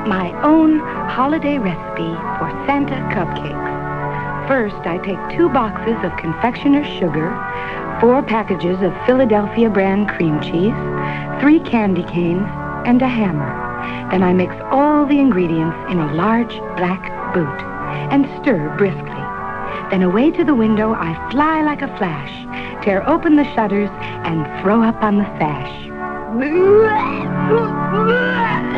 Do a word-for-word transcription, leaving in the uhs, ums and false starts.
my own holiday recipe for Santa cupcakes. First, I take two boxes of confectioner's sugar, four packages of Philadelphia brand cream cheese, three candy canes, and a hammer. Then I mix all the ingredients in a large black boot and stir briskly. Then away to the window I fly like a flash, tear open the shutters, and throw up on the sash.